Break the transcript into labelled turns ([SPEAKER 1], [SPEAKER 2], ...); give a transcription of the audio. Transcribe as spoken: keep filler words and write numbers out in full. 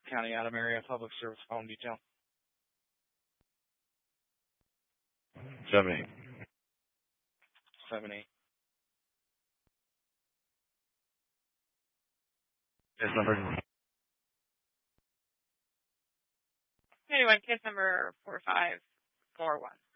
[SPEAKER 1] County Adam Area Public Service Phone Detail.
[SPEAKER 2] Seven eight.
[SPEAKER 1] Seven eight.
[SPEAKER 2] Case number.
[SPEAKER 3] Anyone, case number four five four one.